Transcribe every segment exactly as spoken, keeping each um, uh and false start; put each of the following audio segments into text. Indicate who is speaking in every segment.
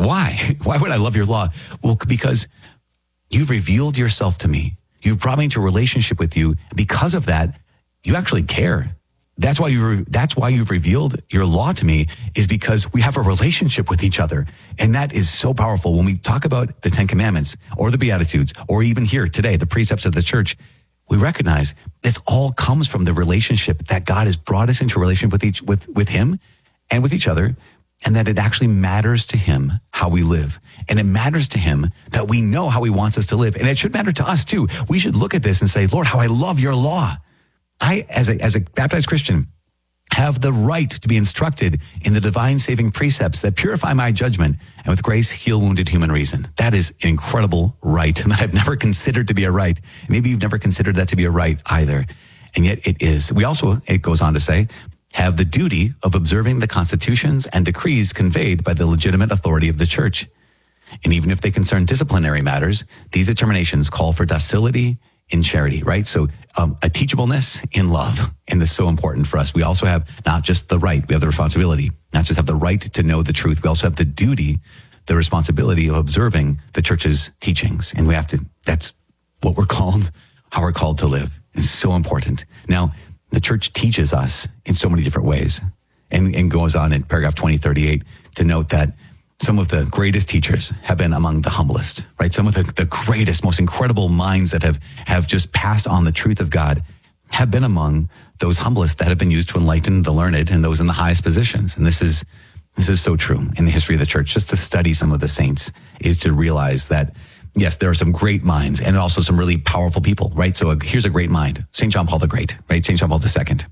Speaker 1: Why? Why would I love your law? Well, because you've revealed yourself to me. You've brought me into a relationship with you. Because of that, you actually care. That's why you. That's why you've revealed your law to me, is because we have a relationship with each other, and that is so powerful. When we talk about the Ten Commandments or the Beatitudes, or even here today, the precepts of the church, we recognize this all comes from the relationship that God has brought us into a relationship with each with with Him and with each other, and that it actually matters to Him how we live, and it matters to Him that we know how He wants us to live, and it should matter to us too. We should look at this and say, Lord, how I love your law. I, as a, as a baptized Christian, have the right to be instructed in the divine saving precepts that purify my judgment and with grace heal wounded human reason. That is an incredible right that I've never considered to be a right. Maybe you've never considered that to be a right either. And yet it is. We also, it goes on to say, have the duty of observing the constitutions and decrees conveyed by the legitimate authority of the church. And even if they concern disciplinary matters, these determinations call for docility in charity, right? So um, a teachableness in love. And this is so important for us. We also have not just the right, we have the responsibility, not just have the right to know the truth. We also have the duty, the responsibility of observing the church's teachings. And we have to, that's what we're called, how we're called to live. It's so important. Now, the church teaches us in so many different ways, and, and goes on in paragraph twenty thirty-eight to note that some of the greatest teachers have been among the humblest, right? Some of the, the greatest, most incredible minds that have, have just passed on the truth of God have been among those humblest that have been used to enlighten the learned and those in the highest positions. And this is, this is so true in the history of the church. Just to study some of the saints is to realize that, yes, there are some great minds and also some really powerful people, right? So a, here's a great mind, Saint John Paul the Great, right? Saint John Paul the Second.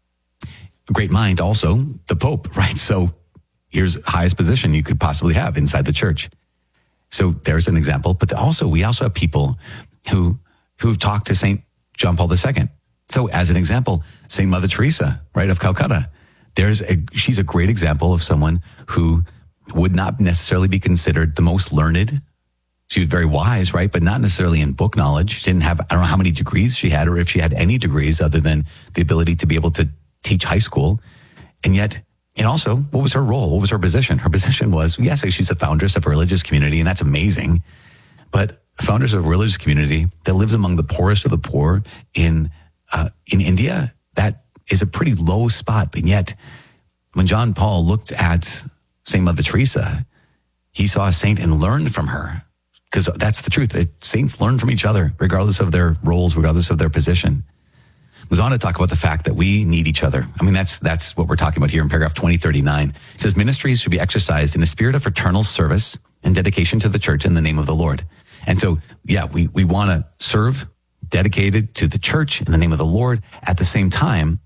Speaker 1: A great mind also, the Pope, right? So here's the highest position you could possibly have inside the church. So there's an example. But also, we also have people who who've talked to Saint John Paul the Second. So as an example, Saint Mother Teresa, right, of Calcutta. There's a, she's a great example of someone who would not necessarily be considered the most learned. She was very wise, right, but not necessarily in book knowledge. She didn't have, I don't know how many degrees she had, or if she had any degrees other than the ability to be able to teach high school. And yet, and also, what was her role? What was her position? Her position was, yes, she's a foundress of a religious community, and that's amazing. But founders of a religious community that lives among the poorest of the poor in uh, in India, that is a pretty low spot. And yet, when John Paul looked at Saint Mother Teresa, he saw a saint and learned from her. Because that's the truth. Saints learn from each other, regardless of their roles, regardless of their position. Goes on to talk about the fact that we need each other. I mean, that's that's what we're talking about here in paragraph twenty thirty-nine. It says, ministries should be exercised in a spirit of fraternal service and dedication to the church in the name of the Lord. And so, yeah, we, we want to serve dedicated to the church in the name of the Lord. At the same time,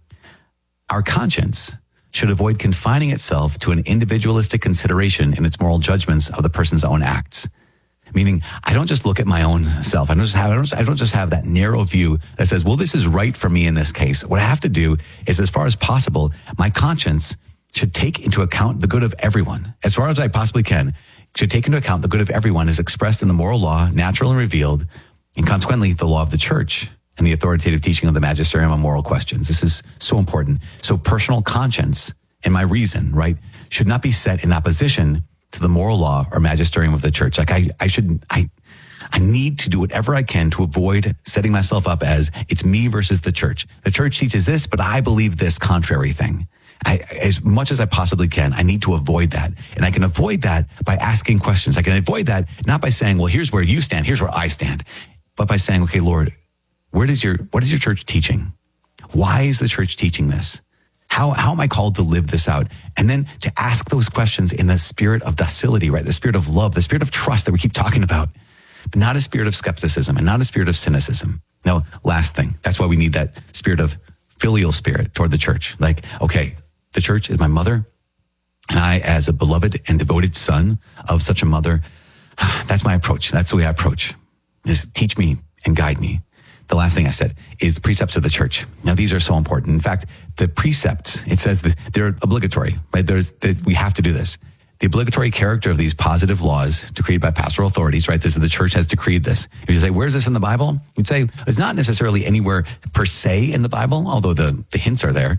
Speaker 1: our conscience should avoid confining itself to an individualistic consideration in its moral judgments of the person's own acts. Meaning, I don't just look at my own self. I don't just have, I don't, I don't just have that narrow view that says, well, this is right for me in this case. What I have to do is, as far as possible, my conscience should take into account the good of everyone. As far as I possibly can, should take into account the good of everyone as expressed in the moral law, natural and revealed, and consequently, the law of the church and the authoritative teaching of the magisterium on moral questions. This is so important. So personal conscience and my reason, right, should not be set in opposition to the moral law or magisterium of the church. Like I, I should, I, I need to do whatever I can to avoid setting myself up as it's me versus the church. The church teaches this, but I believe this contrary thing. I, as much as I possibly can, I need to avoid that. And I can avoid that by asking questions. I can avoid that not by saying, well, here's where you stand, here's where I stand, but by saying, okay, Lord, where does your, what is your church teaching? Why is the church teaching this? How, how am I called to live this out? And then to ask those questions in the spirit of docility, right? The spirit of love, the spirit of trust that we keep talking about, but not a spirit of skepticism and not a spirit of cynicism. No, last thing. That's why we need that spirit of filial spirit toward the church. Like, okay, the church is my mother, and I, as a beloved and devoted son of such a mother, that's my approach. That's the way I approach. Is teach me and guide me. The last thing I said is the precepts of the church. Now, these are so important. In fact, the precepts, it says that they're obligatory, right? There's that we have to do this. The obligatory character of these positive laws decreed by pastoral authorities, right? This is the church has decreed this. If you say, where's this in the Bible? You'd say it's not necessarily anywhere per se in the Bible, although the, the hints are there.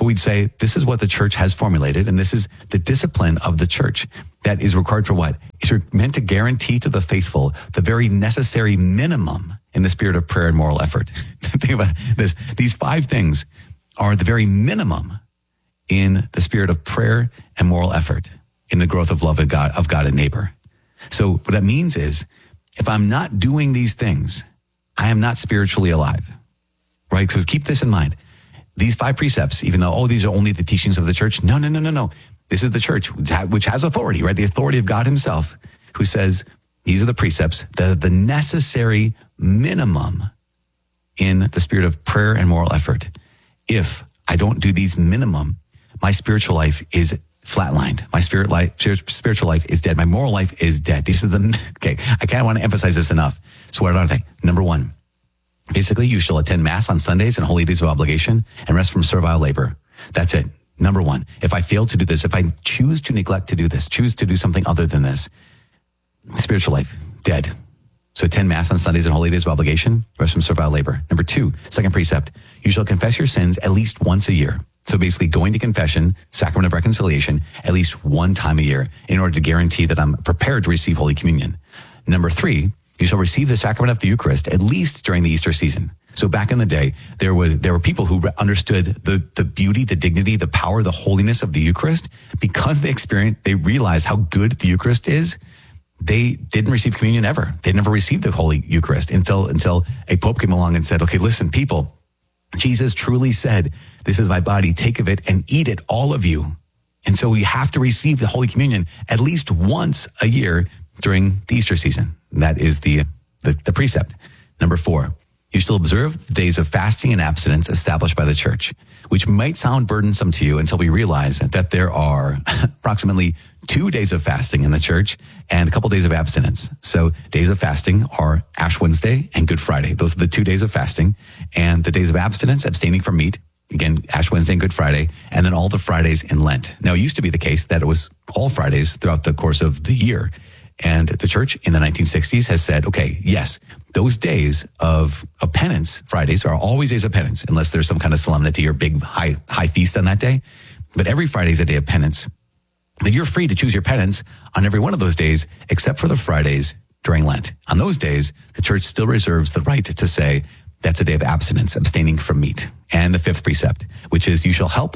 Speaker 1: but we'd say this is what the church has formulated, and this is the discipline of the church that is required for what? It's meant to guarantee to the faithful the very necessary minimum in the spirit of prayer and moral effort. Think about this. These five things are the very minimum in the spirit of prayer and moral effort in the growth of love of God, of God and neighbor. So what that means is, if I'm not doing these things, I am not spiritually alive, right? So keep this in mind. These five precepts, even though, oh, these are only the teachings of the church. No, no, no, no, no. This is the church, which has authority, right? The authority of God himself, who says, these are the precepts, the, the necessary minimum in the spirit of prayer and moral effort. If I don't do these minimum, my spiritual life is flatlined. My spirit life, spiritual life is dead. My moral life is dead. These are the, okay, I kind of want to emphasize this enough. So what are they? Number one, basically, you shall attend mass on Sundays and holy days of obligation and rest from servile labor. That's it. Number one, if I fail to do this, if I choose to neglect to do this, choose to do something other than this, spiritual life, dead. So attend mass on Sundays and holy days of obligation, rest from servile labor. Number two, second precept, you shall confess your sins at least once a year. So basically going to confession, sacrament of reconciliation, at least one time a year in order to guarantee that I'm prepared to receive Holy Communion. Number three, you shall receive the sacrament of the Eucharist at least during the Easter season. So back in the day, there was there were people who understood the the beauty, the dignity, the power, the holiness of the Eucharist. Because they experienced, they realized how good the Eucharist is. They didn't receive communion ever. They never received the Holy Eucharist until until a pope came along and said, "Okay, listen, people. Jesus truly said, 'This is my body. Take of it and eat it, all of you.'" And so we have to receive the Holy Communion at least once a year during the Easter season. That is the, the, the precept. Number four, you shall observe the days of fasting and abstinence established by the church, which might sound burdensome to you until we realize that there are approximately two days of fasting in the church and a couple days of abstinence. So days of fasting are Ash Wednesday and Good Friday. Those are the two days of fasting. And the days of abstinence, abstaining from meat, again, Ash Wednesday and Good Friday, and then all the Fridays in Lent. Now, it used to be the case that it was all Fridays throughout the course of the year. And the church in the nineteen sixties has said, okay, yes, those days of, of penance, Fridays, are always days of penance, unless there's some kind of solemnity or big high, high feast on that day. But every Friday is a day of penance. But you're free to choose your penance on every one of those days, except for the Fridays during Lent. On those days, the church still reserves the right to say that's a day of abstinence, abstaining from meat. And the fifth precept, which is you shall help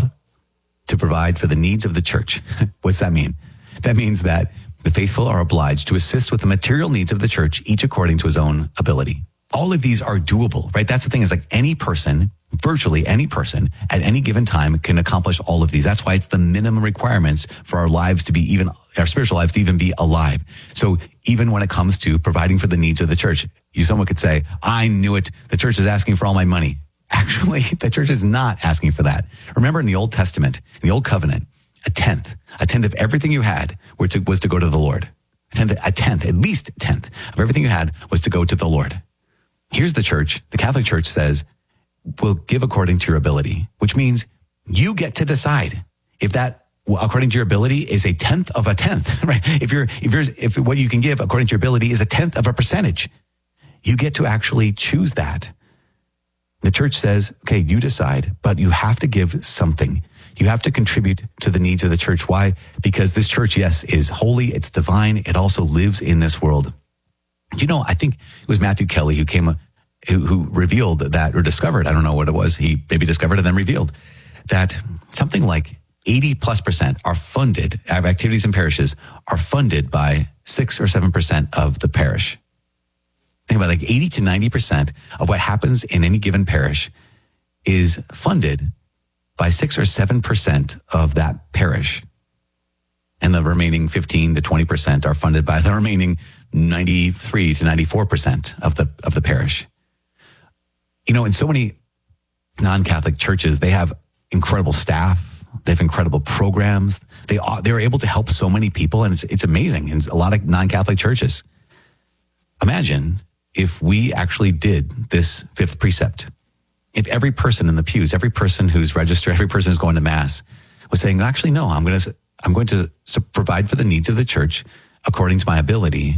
Speaker 1: to provide for the needs of the church. What's that mean? That means that the faithful are obliged to assist with the material needs of the church, each according to his own ability. All of these are doable, right? That's the thing, is like any person, virtually any person at any given time can accomplish all of these. That's why it's the minimum requirements for our lives to be even, our spiritual lives to even be alive. So even when it comes to providing for the needs of the church, you, someone could say, I knew it. The church is asking for all my money. Actually, the church is not asking for that. Remember in the Old Testament, in the Old Covenant, a tenth, a tenth of everything you had were to, was to go to the Lord. A tenth, a tenth, at least a tenth of everything you had was to go to the Lord. Here's the church. The Catholic Church says, we'll give according to your ability, which means you get to decide if that, according to your ability, is a tenth of a tenth, right? If you're, if you're, if what you can give according to your ability is a tenth of a percentage, you get to actually choose that. The church says, okay, you decide, but you have to give something. You have to contribute to the needs of the church. Why? Because this church, yes, is holy. It's divine. It also lives in this world. You know, I think it was Matthew Kelly who came, who, who revealed that, or discovered, I don't know what it was. He maybe discovered and then revealed that something like eighty plus percent are funded, activities in parishes are funded by six or seven percent of the parish. Think about like eighty to ninety percent of what happens in any given parish is funded by six or seven percent of that parish. And the remaining fifteen to twenty percent are funded by the remaining ninety-three to ninety-four percent of the, of the parish. You know, in so many non-Catholic churches, they have incredible staff. They have incredible programs. They are, they're able to help so many people. And it's, it's amazing in a lot of non-Catholic churches. Imagine if we actually did this fifth precept. If every person in the pews, every person who's registered, every person who's going to mass was saying, actually, no, I'm going to, I'm going to provide for the needs of the church according to my ability.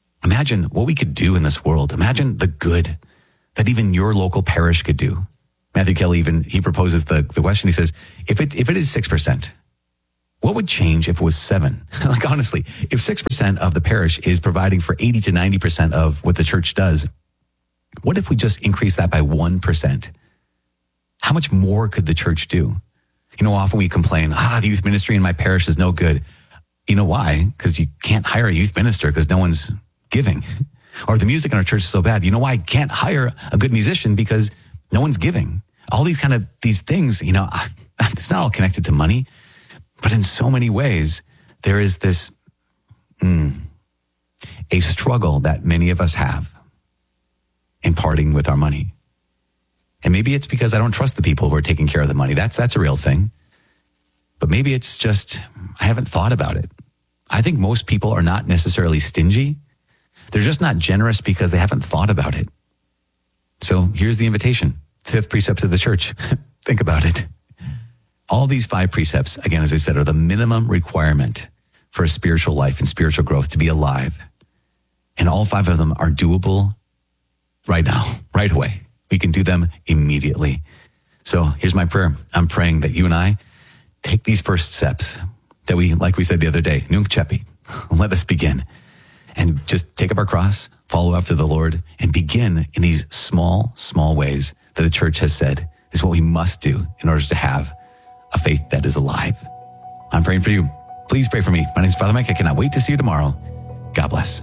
Speaker 1: Imagine what we could do in this world. Imagine the good that even your local parish could do. Matthew Kelly even, he proposes the, the question. He says, if it, if it is six percent, what would change if it was seven? Like, honestly, if six percent of the parish is providing for eighty to ninety percent of what the church does, what if we just increase that by one percent? How much more could the church do? You know, often we complain, ah, the youth ministry in my parish is no good. You know why? Because you can't hire a youth minister because no one's giving. Or the music in our church is so bad. You know why I can't hire a good musician? Because no one's giving. All these kind of, these things, you know, it's not all connected to money, but in so many ways, there is this, mm, a struggle that many of us have in parting with our money. And maybe it's because I don't trust the people who are taking care of the money. That's, that's a real thing. But maybe it's just, I haven't thought about it. I think most people are not necessarily stingy. They're just not generous because they haven't thought about it. So here's the invitation. Fifth precepts of the church. Think about it. All these five precepts, again, as I said, are the minimum requirement for a spiritual life and spiritual growth, to be alive. And all five of them are doable right now, right away. We can do them immediately. So here's my prayer. I'm praying that you and I take these first steps that we, like we said the other day, Nunc Cepi. Let us begin and just take up our cross, follow after the Lord, and begin in these small, small ways that the church has said is what we must do in order to have a faith that is alive. I'm praying for you. Please pray for me. My name is Father Mike. I cannot wait to see you tomorrow. God bless.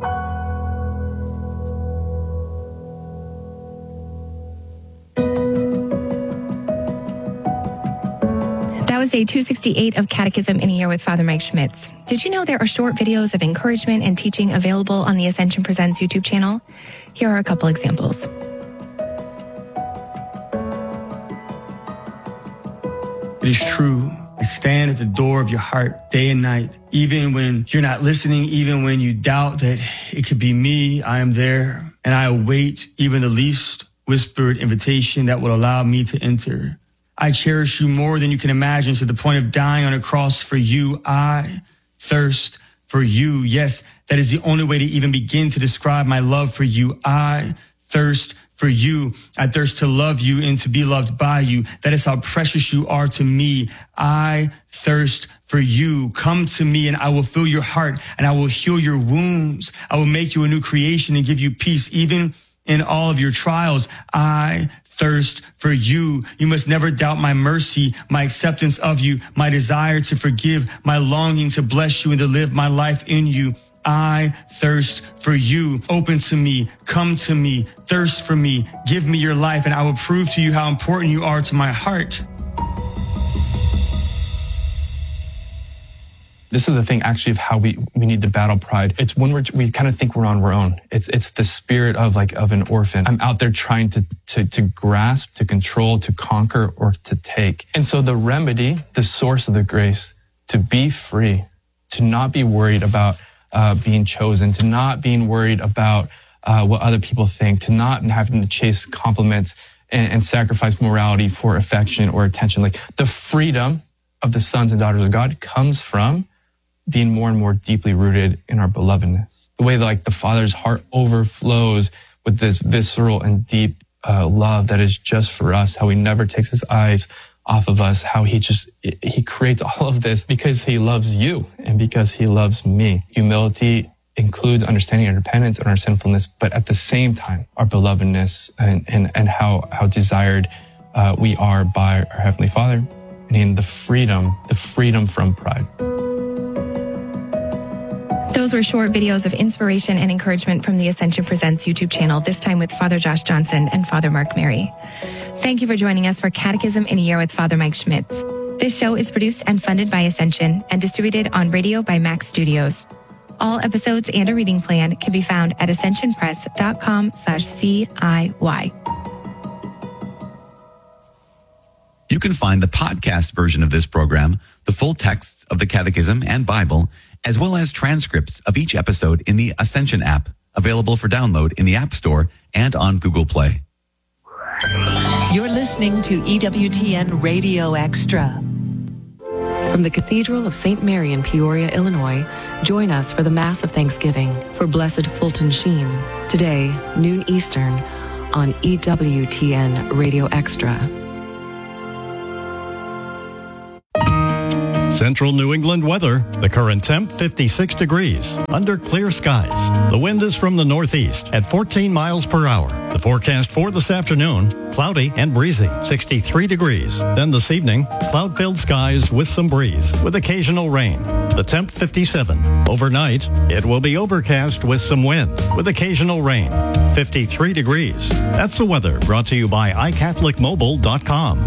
Speaker 2: That was day two sixty-eight of Catechism in a Year with Father Mike Schmitz. Did you know there are short videos of encouragement and teaching available on the Ascension Presents YouTube channel? Here are a couple examples.
Speaker 3: It is true. I stand at the door of your heart day and night. Even when you're not listening, even when you doubt that it could be me, I am there. And I await even the least whispered invitation that will allow me to enter. I cherish you more than you can imagine, to the point of dying on a cross for you. I thirst for you. Yes, that is the only way to even begin to describe my love for you. I thirst for you. I thirst to love you and to be loved by you. That is how precious you are to me. I thirst for you. Come to me and I will fill your heart and I will heal your wounds. I will make you a new creation and give you peace, even in all of your trials. I thirst for you. You must never doubt my mercy, my acceptance of you, my desire to forgive, my longing to bless you and to live my life in you. I thirst for you. Open to me. Come to me. Thirst for me. Give me your life and I will prove to you how important you are to my heart.
Speaker 4: This is the thing, actually, of how we, we need to battle pride. It's when we're, we kind of think we're on our own. It's it's the spirit of like of an orphan. I'm out there trying to, to, to grasp, to control, to conquer, or to take. And so the remedy, the source of the grace, to be free, to not be worried about uh, being chosen, to not being worried about uh, what other people think, to not having to chase compliments and, and sacrifice morality for affection or attention. Like the freedom of the sons and daughters of God comes from being more and more deeply rooted in our belovedness. The way that like the Father's heart overflows with this visceral and deep uh, love that is just for us, how he never takes his eyes off of us, how he just, he creates all of this because he loves you and because he loves me. Humility includes understanding our dependence and our sinfulness, but at the same time, our belovedness and, and, and how, how desired uh, we are by our Heavenly Father, and in the freedom, the freedom from pride.
Speaker 2: Those were short videos of inspiration and encouragement from the Ascension Presents YouTube channel, this time with Father Josh Johnson and Father Mark Mary. Thank you for joining us for Catechism in a Year with Father Mike Schmitz. This show is produced and funded by Ascension and distributed on radio by Max Studios. All episodes and a reading plan can be found at ascensionpress.com slash CIY.
Speaker 1: You can find the podcast version of this program, the full texts of the Catechism and Bible, as well as transcripts of each episode in the Ascension app, available for download in the App Store and on Google Play.
Speaker 5: You're listening to E W T N Radio Extra.
Speaker 6: From the Cathedral of Saint Mary in Peoria, Illinois, join us for the Mass of Thanksgiving for Blessed Fulton Sheen, today, noon Eastern, on E W T N Radio Extra.
Speaker 7: Central New England weather. The current temp fifty-six degrees under clear skies. The wind is from the northeast at fourteen miles per hour. The forecast for this afternoon, cloudy and breezy, sixty-three degrees. Then this evening, cloud-filled skies with some breeze with occasional rain. The temp fifty-seven. Overnight, it will be overcast with some wind with occasional rain. fifty-three degrees. That's the weather brought to you by i catholic mobile dot com.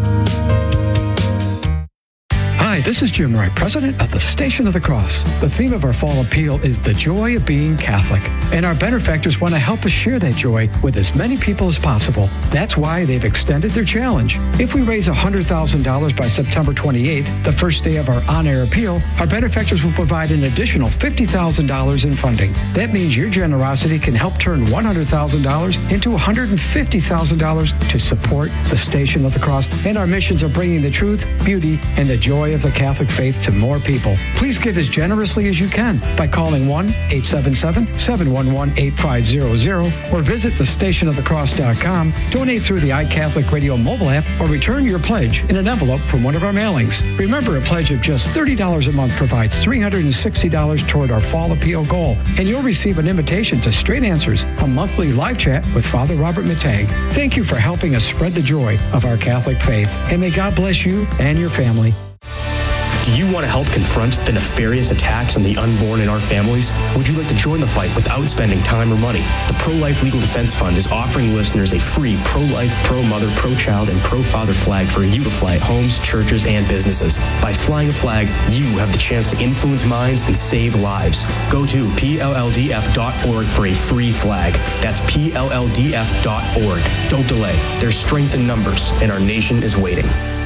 Speaker 8: Hi, this is Jim Wright, president of the Station of the Cross. The theme of our fall appeal is the joy of being Catholic, and our benefactors want to help us share that joy with as many people as possible. That's why they've extended their challenge. If we raise one hundred thousand dollars by September twenty-eighth, the first day of our on-air appeal, our benefactors will provide an additional fifty thousand dollars in funding. That means your generosity can help turn one hundred thousand dollars into one hundred fifty thousand dollars to support the Station of the Cross and our missions of bringing the truth, beauty, and the joy of the Catholic faith to more people. Please give as generously as you can by calling one eight seven seven, seven one one, eight five zero zero or visit the station of the cross dot com, donate through the iCatholic Radio mobile app, or return your pledge in an envelope from one of our mailings. Remember, a pledge of just thirty dollars a month provides three hundred sixty dollars toward our fall appeal goal, and you'll receive an invitation to Straight Answers, a monthly live chat with Father Robert Matag. Thank you for helping us spread the joy of our Catholic faith, and may God bless you and your family.
Speaker 9: Do you want to help confront the nefarious attacks on the unborn in our families? Would you like to join the fight without spending time or money? The Pro-Life Legal Defense Fund is offering listeners a free pro-life, pro-mother, pro-child, and pro-father flag for you to fly at homes, churches, and businesses. By flying a flag, you have the chance to influence minds and save lives. Go to P L L D F dot org for a free flag. That's P L L D F dot org. Don't delay. There's strength in numbers, and our nation is waiting.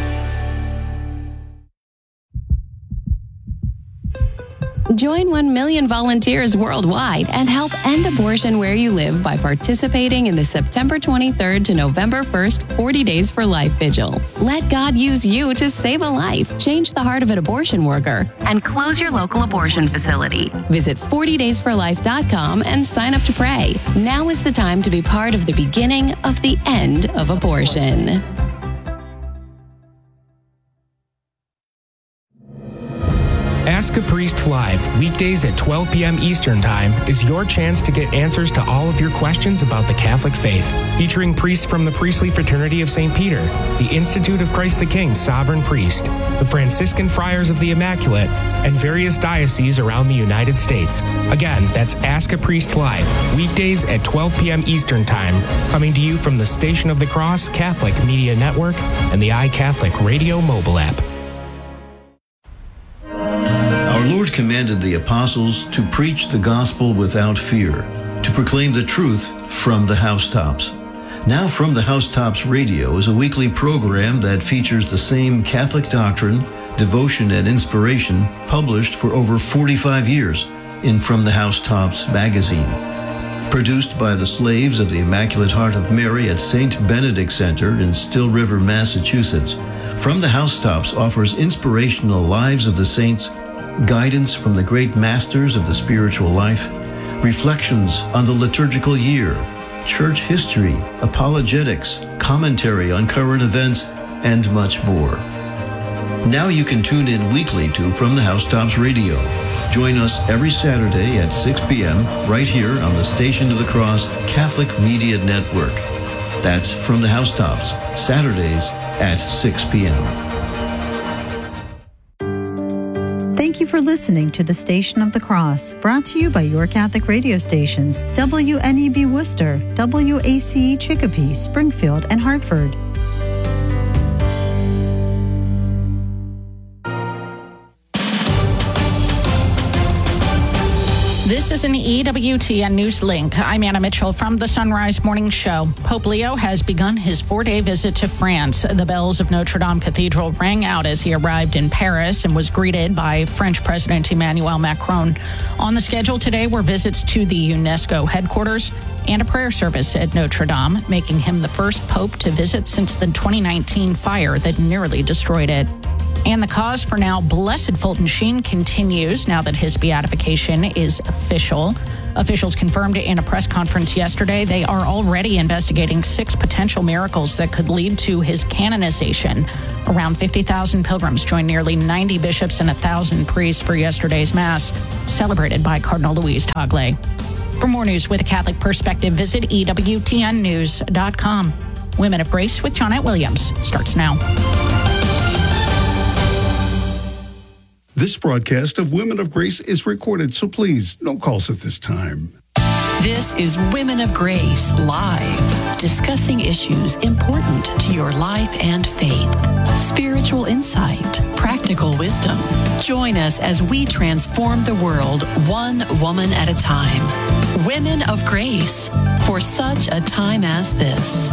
Speaker 10: Join one million volunteers worldwide and help end abortion where you live by participating in the September twenty-third to November first forty Days for Life Vigil. Let God use you to save a life, change the heart of an abortion worker, and close your local abortion facility. Visit forty days for life dot com and sign up to pray. Now is the time to be part of the beginning of the end of abortion.
Speaker 11: Ask a Priest Live, weekdays at twelve p.m. Eastern Time, is your chance to get answers to all of your questions about the Catholic faith. Featuring priests from the Priestly Fraternity of Saint Peter, the Institute of Christ the King Sovereign Priest, the Franciscan Friars of the Immaculate, and various dioceses around the United States. Again, that's Ask a Priest Live, weekdays at twelve p.m. Eastern Time, coming to you from the Station of the Cross Catholic Media Network and the iCatholic Radio mobile app.
Speaker 12: Our Lord commanded the apostles to preach the gospel without fear, to proclaim the truth from the housetops. Now From the Housetops Radio is a weekly program that features the same Catholic doctrine, devotion, and inspiration published for over forty-five years in From the Housetops magazine. Produced by the slaves of the Immaculate Heart of Mary at Saint Benedict Center in Still River, Massachusetts, From the Housetops offers inspirational lives of the saints, guidance from the great masters of the spiritual life, reflections on the liturgical year, church history, apologetics, commentary on current events, and much more. Now you can tune in weekly to From the Housetops Radio. Join us every Saturday at six p.m. right here on the Station of the Cross Catholic Media Network. That's From the Housetops, Saturdays at six p.m.
Speaker 13: Thank you for listening to the Station of the Cross, brought to you by your Catholic radio stations, W N E B Worcester, W A C E Chicopee, Springfield, and Hartford.
Speaker 14: This is an E W T N News Link. I'm Anna Mitchell from the Sunrise Morning Show. Pope Leo has begun his four-day visit to France. The bells of Notre Dame Cathedral rang out as he arrived in Paris and was greeted by French President Emmanuel Macron. On the schedule today were visits to the UNESCO headquarters and a prayer service at Notre Dame, making him the first pope to visit since the twenty nineteen fire that nearly destroyed it. And the cause for now Blessed Fulton Sheen continues now that his beatification is official. Officials confirmed in a press conference yesterday they are already investigating six potential miracles that could lead to his canonization. Around fifty thousand pilgrims joined nearly ninety bishops and one thousand priests for yesterday's Mass, celebrated by Cardinal Luis Tagle. For more news with a Catholic perspective, visit E W T N news dot com. Women of Grace with Johnette Williams starts now.
Speaker 15: This broadcast of Women of Grace is recorded, so please, no calls at this time.
Speaker 5: This is Women of Grace Live, discussing issues important to your life and faith, spiritual insight, practical wisdom. Join us as we transform the world one woman at a time. Women of Grace, for such a time as this.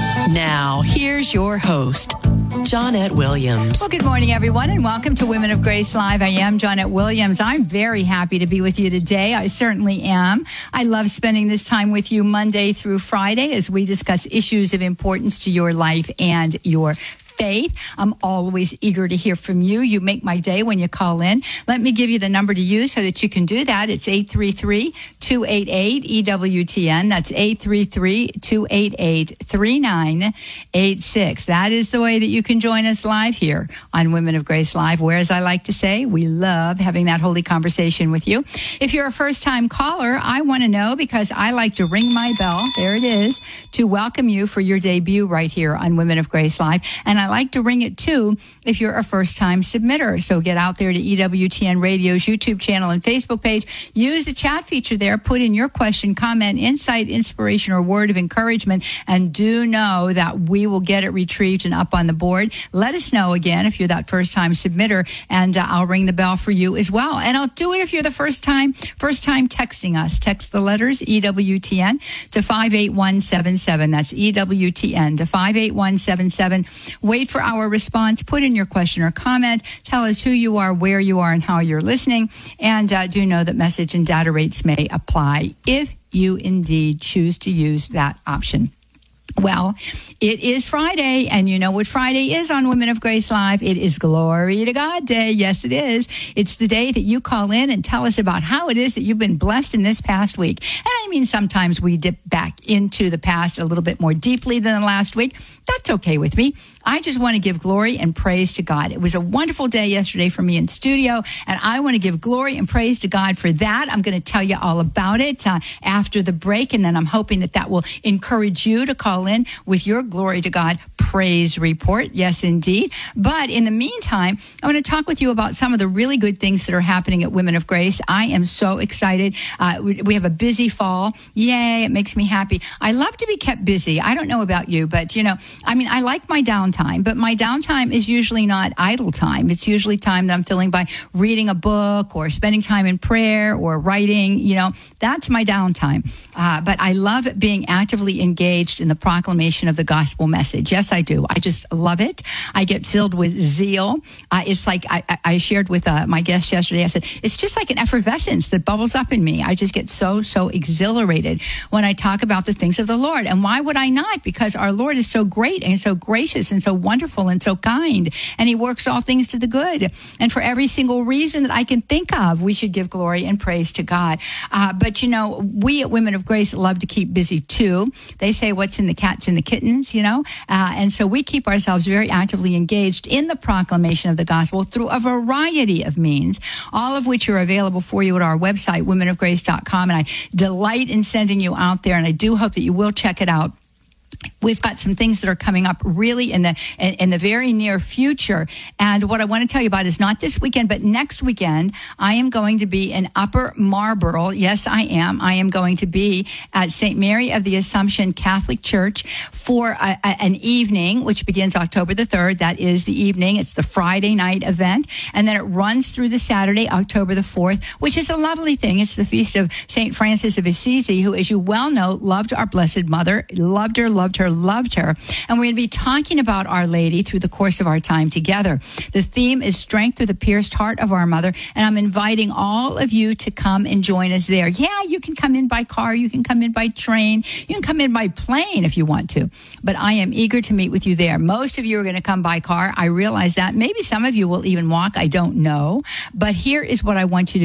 Speaker 5: Now, here's your host, Johnette Williams.
Speaker 16: Well, good morning, everyone, and welcome to Women of Grace Live. I am Johnette Williams. I'm very happy to be with you today. I certainly am. I love spending this time with you Monday through Friday as we discuss issues of importance to your life and your faith. I'm always eager to hear from you. You make my day when you call in. Let me give you the number to use so that you can do that. It's eight three three, two eight eight, E W T N. That's eight three three, two eight eight, three nine eight six. That is the way that you can join us live here on Women of Grace Live, where, as I like to say, we love having that holy conversation with you. If you're a first-time caller, I want to know, because I like to ring my bell, there it is, to welcome you for your debut right here on Women of Grace Live. And I like to ring it too if you're a first-time submitter. So get out there to E W T N Radio's YouTube channel and Facebook page. Use the chat feature there. Put in your question, comment, insight, inspiration, or word of encouragement. And do know that we will get it retrieved and up on the board. Let us know again if you're that first-time submitter, and uh, I'll ring the bell for you as well. And I'll do it if you're the first time, first time texting us. Text the letters E W T N to five eight one seven seven. That's E W T N to five eight one seven seven. Wait for our response. Put in your question or comment. Tell us who you are, where you are, and how you're listening. And uh, do know that message and data rates may apply if you indeed choose to use that option. Well, it is Friday, and you know what Friday is on Women of Grace Live. It is Glory to God Day. Yes, it is. It's the day that you call in and tell us about how it is that you've been blessed in this past week. And I mean, sometimes we dip back into the past a little bit more deeply than the last week. That's okay with me. I just want to give glory and praise to God. It was a wonderful day yesterday for me in studio, and I want to give glory and praise to God for that. I'm going to tell you all about it uh, after the break, and then I'm hoping that that will encourage you to call in with your glory to God praise report. Yes, indeed. But in the meantime, I want to talk with you about some of the really good things that are happening at Women of Grace. I am so excited. Uh, we, we have a busy fall. Yay, it makes me happy. I love to be kept busy. I don't know about you, but, you know, I mean, I like my downtime, but my downtime is usually not idle time. It's usually time that I'm filling by reading a book or spending time in prayer or writing. You know, that's my downtime. Uh, but I love being actively engaged in the proclamation of the gospel message. Yes, I do. I just love it. I get filled with zeal. Uh, it's like I, I shared with uh, my guest yesterday. I said, it's just like an effervescence that bubbles up in me. I just get so, so exhilarated when I talk about the things of the Lord. And why would I not? Because our Lord is so great and so gracious and so wonderful and so kind. And he works all things to the good. And for every single reason that I can think of, we should give glory and praise to God. Uh, but, you know, we at Women of Grace love to keep busy too. They say what's in the cat's in the kittens, you know. Uh, and so we keep ourselves very actively engaged in the proclamation of the gospel through a variety of means, all of which are available for you at our website, women of grace dot com. And I delight in sending you out there, and I do hope that you will check it out. We've got some things that are coming up really in the in the very near future. And what I want to tell you about is not this weekend, but next weekend, I am going to be in Upper Marlboro. Yes, I am. I am going to be at Saint Mary of the Assumption Catholic Church for a, a, an evening, which begins October the third. That is the evening. It's the Friday night event. And then it runs through the Saturday, October the fourth, which is a lovely thing. It's the feast of Saint Francis of Assisi, who, as you well know, loved our Blessed Mother, loved her, loved her, loved her. And we're going to be talking about Our Lady through the course of our time together. The theme is Strength Through the Pierced Heart of Our Mother. And I'm inviting all of you to come and join us there. Yeah, you can come in by car. You can come in by train. You can come in by plane if you want to. But I am eager to meet with you there. Most of you are going to come by car. I realize that. Maybe some of you will even walk. I don't know. But here is what I want you to do.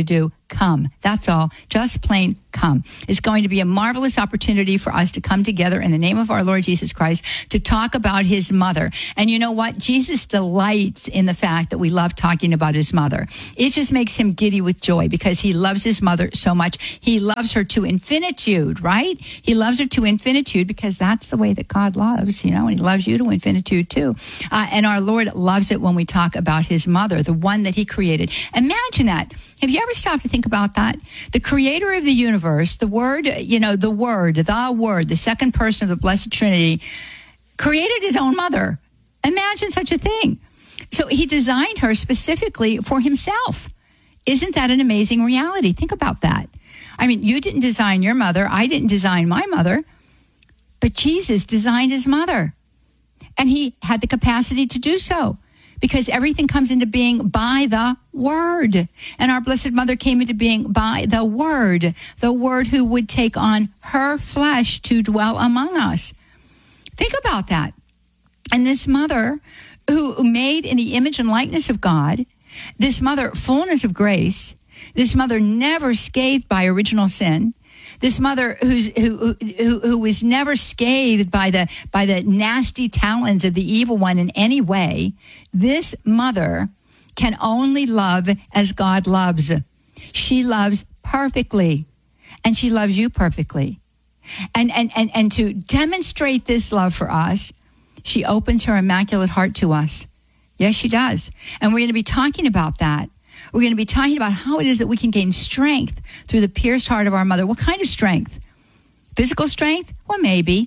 Speaker 16: come. That's all. Just plain come. It's going to be a marvelous opportunity for us to come together in the name of our Lord Jesus Christ to talk about his mother. And you know what? Jesus delights in the fact that we love talking about his mother. It just makes him giddy with joy because he loves his mother so much. He loves her to infinitude, right? He loves her to infinitude because that's the way that God loves, you know, and he loves you to infinitude too. Uh, and our Lord loves it when we talk about his mother, the one that he created. Imagine that. Have you ever stopped to think about that? The creator of the universe, the word, you know, the word, the word, the second person of the Blessed Trinity, created his own mother. Imagine such a thing. So he designed her specifically for himself. Isn't that an amazing reality? Think about that. I mean, you didn't design your mother. I didn't design my mother. But Jesus designed his mother. And he had the capacity to do so. Because everything comes into being by the Word. And our Blessed Mother came into being by the Word. The Word who would take on her flesh to dwell among us. Think about that. And this mother who made in the image and likeness of God, this mother fullness of grace, this mother never scathed by original sin, this mother who's, who, who, who was never scathed by the, by the nasty talons of the evil one in any way, this mother can only love as God loves. She loves perfectly, and she loves you perfectly. And, and, and, and to demonstrate this love for us, she opens her immaculate heart to us. Yes, she does. And we're going to be talking about that. We're going to be talking about how it is that we can gain strength through the pierced heart of our mother. What kind of strength? Physical strength? Well, maybe.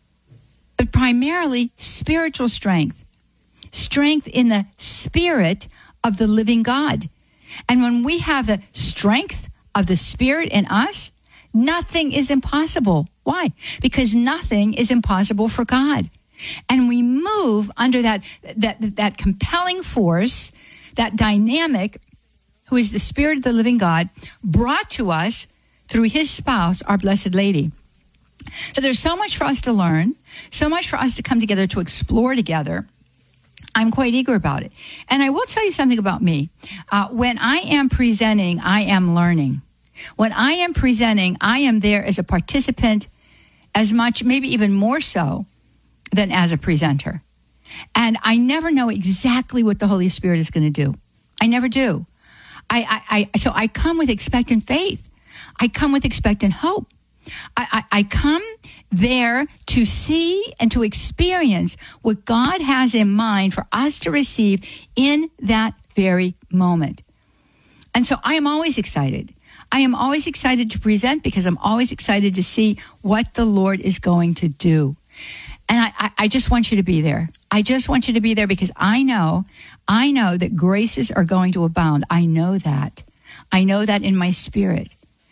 Speaker 16: But primarily spiritual strength. Strength in the spirit of the living God. And when we have the strength of the Spirit in us, nothing is impossible. Why? Because nothing is impossible for God. And we move under that, that, that compelling force, that dynamic, who is the Spirit of the living God, brought to us through his spouse, our Blessed Lady. So there's so much for us to learn, so much for us to come together to explore together. I'm quite eager about it. And I will tell you something about me. Uh, when I am presenting, I am learning. When I am presenting, I am there as a participant as much, maybe even more so, than as a presenter. And I never know exactly what the Holy Spirit is going to do. I never do. I, I, I so I come with expectant faith. I come with expectant hope. I, I, I come there to see and to experience what God has in mind for us to receive in that very moment. And so I am always excited. I am always excited to present because I'm always excited to see what the Lord is going to do. And I, I, I just want you to be there. I just want you to be there because I know, I know that graces are going to abound. I know that. I know that in my spirit.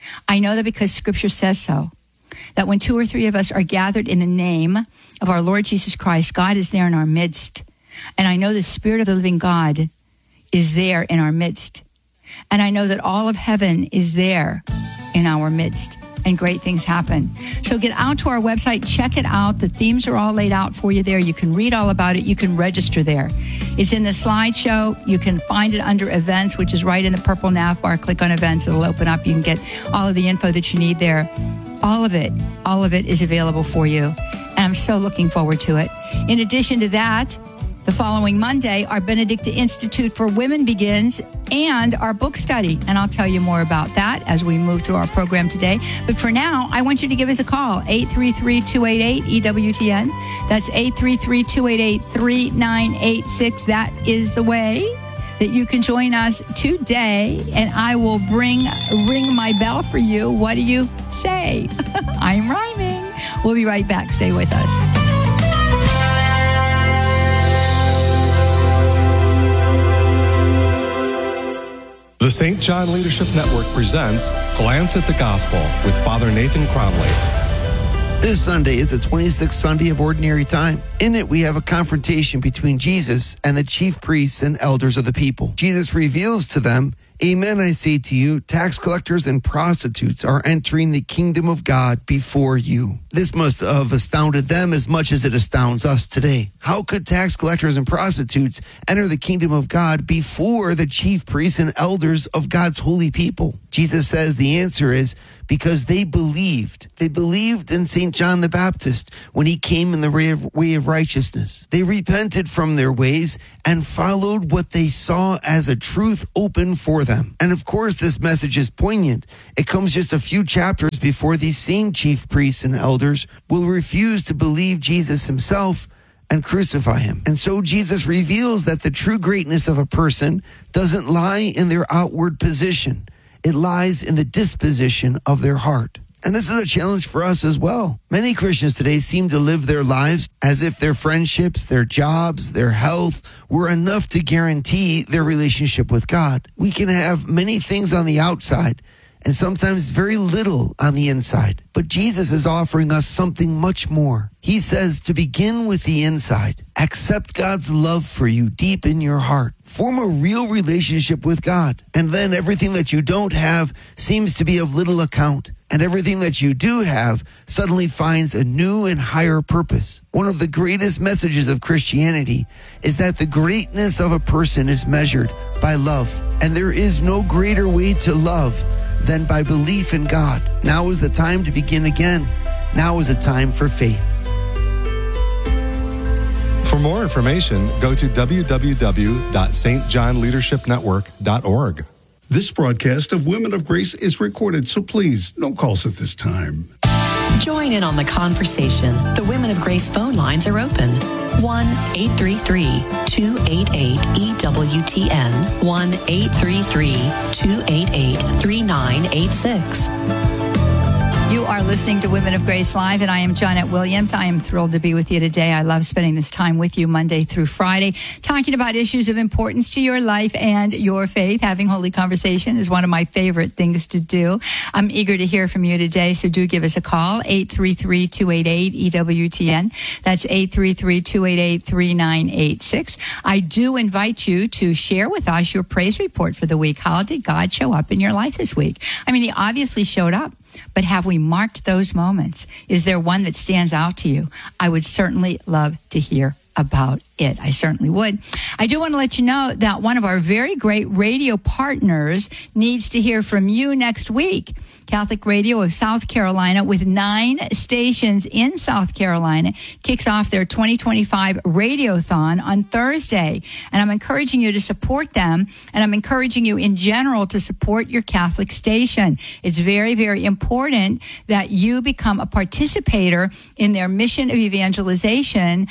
Speaker 16: I know that because Scripture says so. That when two or three of us are gathered in the name of our Lord Jesus Christ, God is there in our midst. And I know the Spirit of the living God is there in our midst. And I know that all of heaven is there in our midst. And great things happen. So get out to our website, check it out. The themes are all laid out for you there. You can read all about it. You can register there. It's in the slideshow. You can find it under events, which is right in the purple nav bar. Click on events. It'll open up. You can get all of the info that you need there. All of it, all of it is available for you. And I'm so looking forward to it. In addition to that, the following Monday, our Benedicta Institute for Women begins and our book study. And I'll tell you more about that as we move through our program today. But for now, I want you to give us a call, eight three three, two eight eight, E W T N. That's eight three three, two eight eight, three nine eight six. That is the way that you can join us today. And I will bring ring my bell for you. What do you say? I'm rhyming. We'll be right back. Stay with us.
Speaker 17: The Saint John Leadership Network presents Glance at the Gospel with Father Nathan Cromley.
Speaker 18: This Sunday is the twenty-sixth Sunday of Ordinary Time. In it, we have a confrontation between Jesus and the chief priests and elders of the people. Jesus reveals to them, "Amen, I say to you, tax collectors and prostitutes are entering the kingdom of God before you." This must have astounded them as much as it astounds us today. How could tax collectors and prostitutes enter the kingdom of God before the chief priests and elders of God's holy people? Jesus says the answer is because they believed. They believed in Saint John the Baptist when he came in the way of, way of righteousness. They repented from their ways and followed what they saw as a truth open for them. And of course, this message is poignant. It comes just a few chapters before these same chief priests and elders will refuse to believe Jesus himself and crucify him. And so Jesus reveals that the true greatness of a person doesn't lie in their outward position. It lies in the disposition of their heart. And this is a challenge for us as well. Many Christians today seem to live their lives as if their friendships, their jobs, their health were enough to guarantee their relationship with God. We can have many things on the outside and sometimes very little on the inside. But Jesus is offering us something much more. He says to begin with the inside. Accept God's love for you deep in your heart. Form a real relationship with God. And then everything that you don't have seems to be of little account. And everything that you do have suddenly finds a new and higher purpose. One of the greatest messages of Christianity is that the greatness of a person is measured by love. And there is no greater way to love than by belief in God. Now is the time to begin again. Now is the time for faith.
Speaker 17: For more information, go to w w w dot s t john leadership network dot org.
Speaker 15: This broadcast of Women of Grace is recorded, so please, no calls at this time.
Speaker 5: Join in on the conversation. The Women of Grace phone lines are open. one eight three three, two eight eight, E W T N. one eight three three, two eight eight, three nine eight six.
Speaker 16: You are listening to Women of Grace Live, and I am Johnnette Williams. I am thrilled to be with you today. I love spending this time with you Monday through Friday, talking about issues of importance to your life and your faith. Having holy conversation is one of my favorite things to do. I'm eager to hear from you today, so do give us a call, eight three three, two eight eight, E W T N. That's eight three three, two eight eight, three nine eight six. I do invite you to share with us your praise report for the week. How did God show up in your life this week? I mean, he obviously showed up. But have we marked those moments? Is there one that stands out to you? I would certainly love to hear about it. I certainly would. I do want to let you know that one of our very great radio partners needs to hear from you next week. Catholic Radio of South Carolina, with nine stations in South Carolina, kicks off their twenty twenty-five Radiothon on Thursday. And I'm encouraging you to support them, and I'm encouraging you in general to support your Catholic station. It's very, very important that you become a participator in their mission of evangelization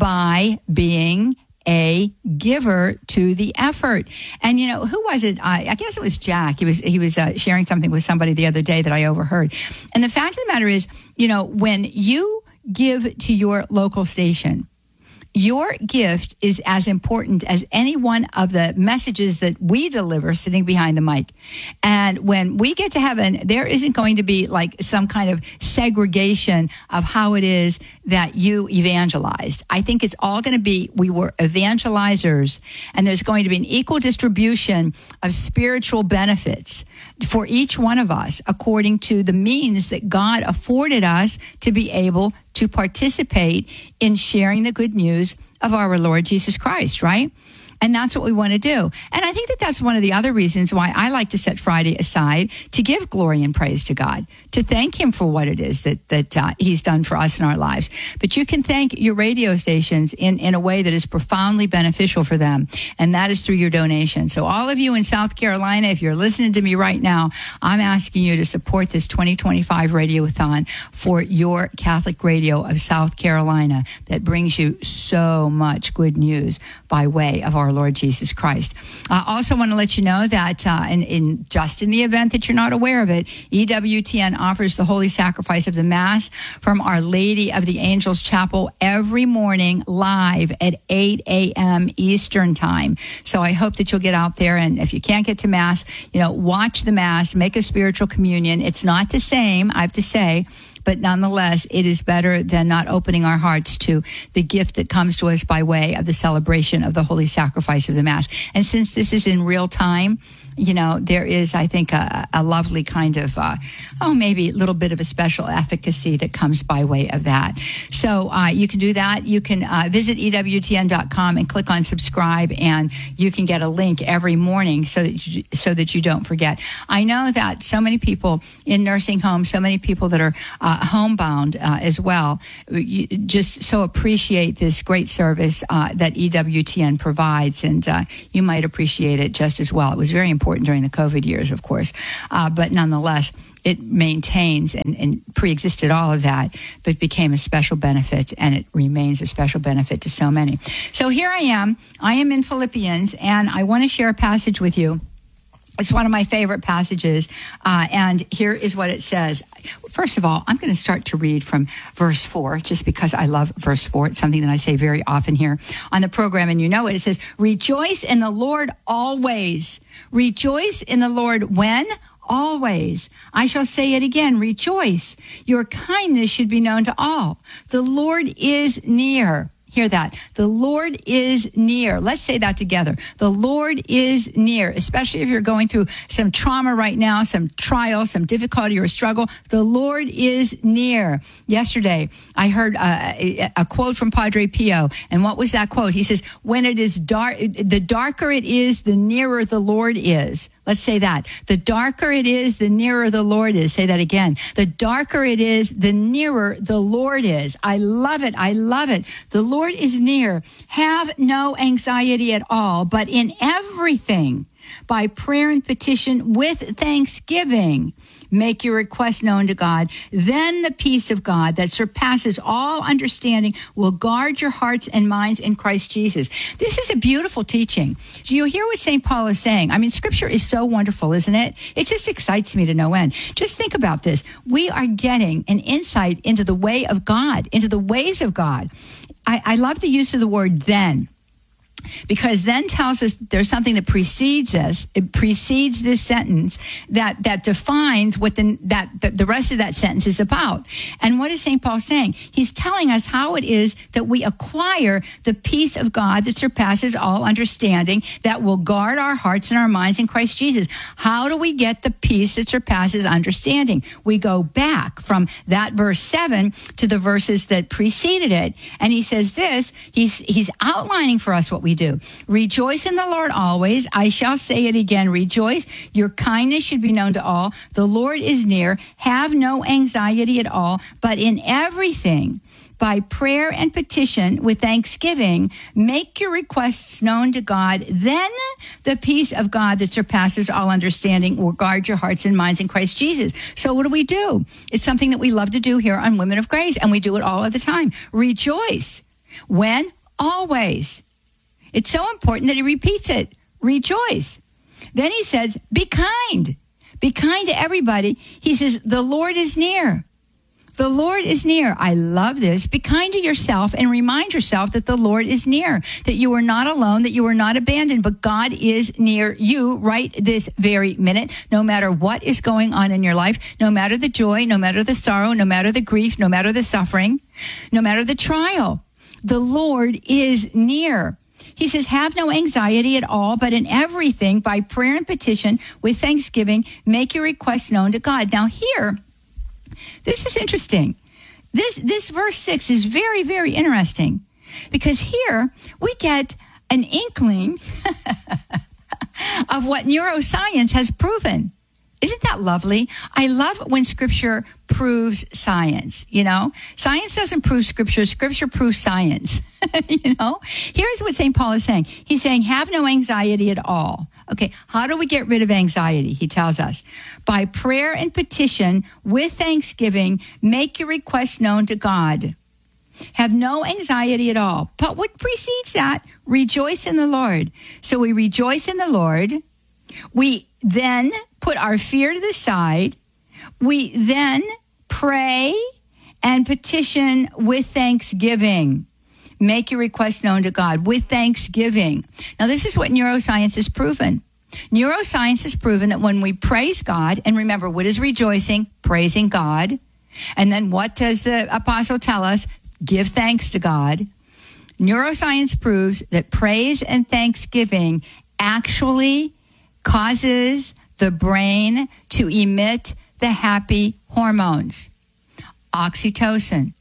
Speaker 16: by being a giver to the effort. And you know, who was it? I, I guess it was Jack. He was he was uh, sharing something with somebody the other day that I overheard. And the fact of the matter is, you know, when you give to your local station, your gift is as important as any one of the messages that we deliver sitting behind the mic. And when we get to heaven, there isn't going to be like some kind of segregation of how it is that you evangelized. I think it's all going to be, we were evangelizers, and there's going to be an equal distribution of spiritual benefits for each one of us according to the means that God afforded us to be able to participate in sharing the good news of our Lord Jesus Christ, right? And that's what we want to do. And I think that that's one of the other reasons why I like to set Friday aside to give glory and praise to God, to thank him for what it is that that uh, he's done for us in our lives. But you can thank your radio stations in, in a way that is profoundly beneficial for them, and that is through your donation. So all of you in South Carolina, if you're listening to me right now, I'm asking you to support this twenty twenty-five Radiothon for your Catholic Radio of South Carolina that brings you so much good news by way of our Lord Jesus Christ. I also want to let you know that uh, in, in just in the event that you're not aware of it, E W T N offers the Holy Sacrifice of the Mass from Our Lady of the Angels Chapel every morning live at eight a.m. Eastern Time. So I hope that you'll get out there, and if you can't get to Mass, you know, watch the Mass, make a spiritual communion. It's not the same, I have to say, but nonetheless, it is better than not opening our hearts to the gift that comes to us by way of the celebration of the Holy Sacrifice sacrifice of the Mass. And since this is in real time, you know, there is, I think, a, a lovely kind of, uh, oh, maybe a little bit of a special efficacy that comes by way of that. So uh, you can do that. You can uh, visit E W T N dot com and click on subscribe, and you can get a link every morning so that you, so that you don't forget. I know that so many people in nursing homes, so many people that are uh, homebound uh, as well, you just so appreciate this great service uh, that E W T N provides, and uh, you might appreciate it just as well. It was very important during the COVID years, of course, uh, but nonetheless, it maintains and, and pre-existed all of that, but became a special benefit, and it remains a special benefit to so many. So here I am. I am in Philippians, and I want to share a passage with you. It's one of my favorite passages, uh, and here is what it says. First of all, I'm going to start to read from verse four, just because I love verse four. It's something that I say very often here on the program, and you know it. It says, rejoice in the Lord always. Rejoice in the Lord when? Always. I shall say it again, rejoice. Your kindness should be known to all. The Lord is near. Hear that. The Lord is near. Let's say that together. The Lord is near, especially if you're going through some trauma right now, some trial, some difficulty or struggle. The Lord is near. Yesterday, I heard uh, a, a quote from Padre Pio. And what was that quote? He says, when it is dark, the darker it is, the nearer the Lord is. Let's say that. The darker it is, the nearer the Lord is. Say that again. The darker it is, the nearer the Lord is. I love it. I love it. The Lord is near. Have no anxiety at all, but in everything, by prayer and petition with thanksgiving, make your request known to God. Then the peace of God that surpasses all understanding will guard your hearts and minds in Christ Jesus. This is a beautiful teaching. Do you hear what Saint Paul is saying? I mean, Scripture is so wonderful, isn't it? It just excites me to no end. Just think about this. We are getting an insight into the way of God, into the ways of God. I, I love the use of the word then. Because then tells us there's something that precedes us. It precedes this sentence that, that defines what the, that the, the rest of that sentence is about. And what is Saint Paul saying? He's telling us how it is that we acquire the peace of God that surpasses all understanding, that will guard our hearts and our minds in Christ Jesus. How do we get the peace that surpasses understanding? We go back from that verse seven to the verses that preceded it. And he says this, he's, he's outlining for us what we do. Rejoice in the Lord always. I shall say it again. Rejoice. Your kindness should be known to all. The Lord is near. Have no anxiety at all, but in everything, by prayer and petition with thanksgiving, make your requests known to God. Then the peace of God that surpasses all understanding will guard your hearts and minds in Christ Jesus. So what do we do? It's something that we love to do here on Women of Grace, and we do it all of the time. Rejoice. When? Always. It's so important that he repeats it. Rejoice. Then he says, be kind. Be kind to everybody. He says, the Lord is near. The Lord is near. I love this. Be kind to yourself and remind yourself that the Lord is near, that you are not alone, that you are not abandoned, but God is near you right this very minute, no matter what is going on in your life, no matter the joy, no matter the sorrow, no matter the grief, no matter the suffering, no matter the trial. The Lord is near. He says, have no anxiety at all, but in everything, by prayer and petition, with thanksgiving, make your requests known to God. Now here, this is interesting. This, this verse six is very, very interesting, because here we get an inkling of what neuroscience has proven. Isn't that lovely? I love when Scripture proves science, you know? Science doesn't prove Scripture. Scripture proves science, you know? Here's what Saint Paul is saying. He's saying, have no anxiety at all. Okay, how do we get rid of anxiety? He tells us, by prayer and petition with thanksgiving, make your requests known to God. Have no anxiety at all. But what precedes that? Rejoice in the Lord. So we rejoice in the Lord. We then put our fear to the side. We then pray and petition with thanksgiving. Make your request known to God with thanksgiving. Now, this is what neuroscience has proven. Neuroscience has proven that when we praise God, and remember, what is rejoicing? Praising God. And then what does the apostle tell us? Give thanks to God. Neuroscience proves that praise and thanksgiving actually causes the brain to emit the happy hormones. Oxytocin,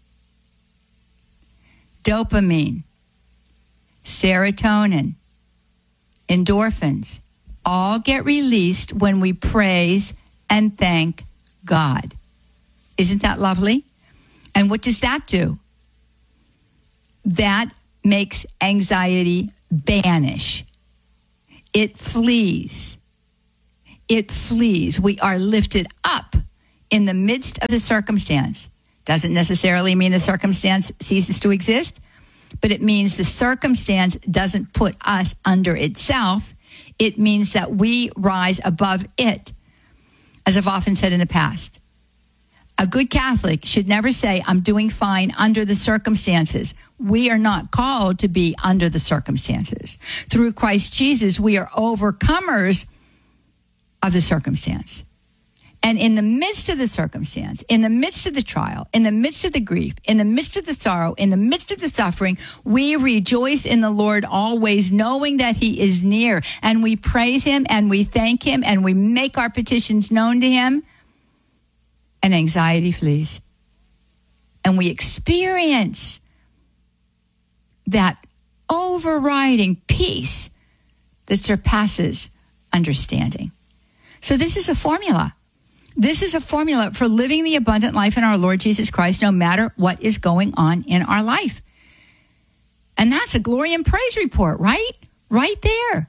Speaker 16: dopamine, serotonin, endorphins, all get released when we praise and thank God. Isn't that lovely? And what does that do? That makes anxiety vanish. It flees. It flees. We are lifted up in the midst of the circumstance. Doesn't necessarily mean the circumstance ceases to exist, but it means the circumstance doesn't put us under itself. It means that we rise above it. As I've often said in the past, a good Catholic should never say, I'm doing fine under the circumstances. We are not called to be under the circumstances. Through Christ Jesus, we are overcomers of the circumstance. And in the midst of the circumstance, in the midst of the trial, in the midst of the grief, in the midst of the sorrow, in the midst of the suffering, we rejoice in the Lord always, knowing that he is near. And we praise him and we thank him and we make our petitions known to him. And anxiety flees. And we experience that overriding peace that surpasses understanding. So this is a formula. This is a formula for living the abundant life in our Lord Jesus Christ, no matter what is going on in our life. And that's a glory and praise report, right? Right there.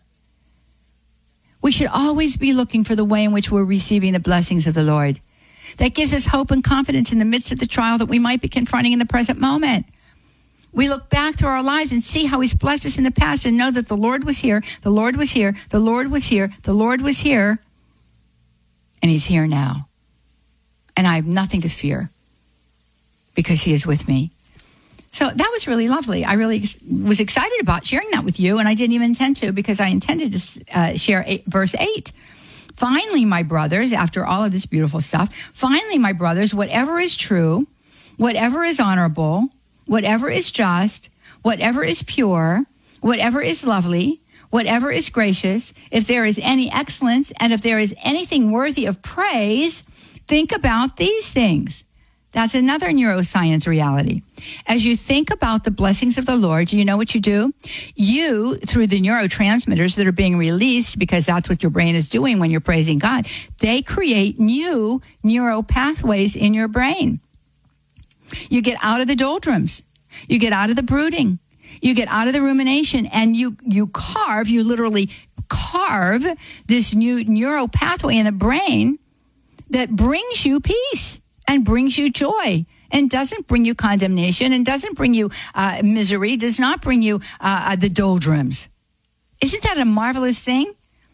Speaker 16: We should always be looking for the way in which we're receiving the blessings of the Lord. That gives us hope and confidence in the midst of the trial that we might be confronting in the present moment. We look back through our lives and see how he's blessed us in the past and know that the Lord was here, the Lord was here, the Lord was here, the Lord was here, and he's here now. And I have nothing to fear because he is with me. So that was really lovely. I really was excited about sharing that with you, and I didn't even intend to because I intended to uh, share eight, verse eight. Finally, my brothers, after all of this beautiful stuff, finally, my brothers, whatever is true, whatever is honorable, whatever is just, whatever is pure, whatever is lovely, whatever is gracious, if there is any excellence, and if there is anything worthy of praise, think about these things. That's another neuroscience reality. As you think about the blessings of the Lord, you know what you do? You, through the neurotransmitters that are being released, because that's what your brain is doing when you're praising God, they create new neural pathways in your brain. You get out of the doldrums. You get out of the brooding. You get out of the rumination, and you, you carve, you literally carve this new neural pathway in the brain that brings you peace and brings you joy and doesn't bring you condemnation and doesn't bring you uh, misery, does not bring you uh, the doldrums. Isn't that a marvelous thing?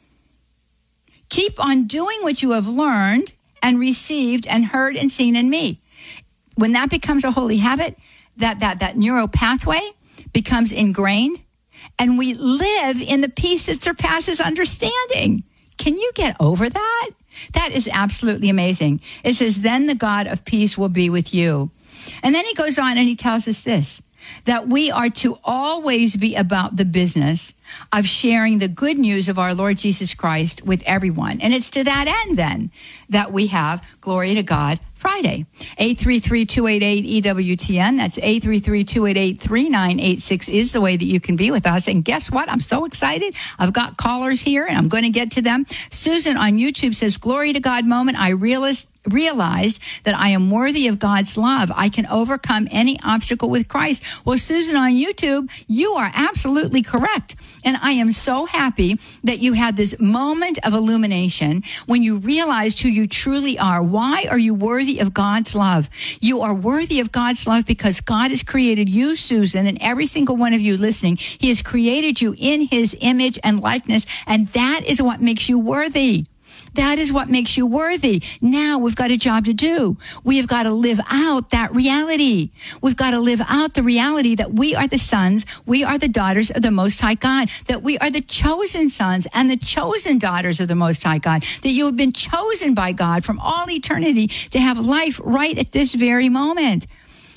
Speaker 16: Keep on doing what you have learned and received and heard and seen in me. When that becomes a holy habit, that, that, that neural pathway becomes ingrained, and we live in the peace that surpasses understanding. Can you get over that? That is absolutely amazing. It says, then the God of peace will be with you. And then he goes on and he tells us this, that we are to always be about the business of sharing the good news of our Lord Jesus Christ with everyone. And it's to that end, then, that we have Glory to God Friday. eight three three, two eight eight, E W T N. That's eight three three, two eight eight, three nine eight six is the way that you can be with us. And guess what? I'm so excited. I've got callers here, and I'm going to get to them. Susan on YouTube says, Glory to God moment. I realized realized that I am worthy of God's love. I can overcome any obstacle with Christ. Well, Susan on YouTube, you are absolutely correct. And I am so happy that you had this moment of illumination when you realized who you truly are. Why are you worthy of God's love? You are worthy of God's love because God has created you, Susan, and every single one of you listening. He has created you in his image and likeness, and that is what makes you worthy. That is what makes you worthy. Now we've got a job to do. We have got to live out that reality. We've got to live out the reality that we are the sons, we are the daughters of the Most High God, that we are the chosen sons and the chosen daughters of the Most High God, that you have been chosen by God from all eternity to have life right at this very moment.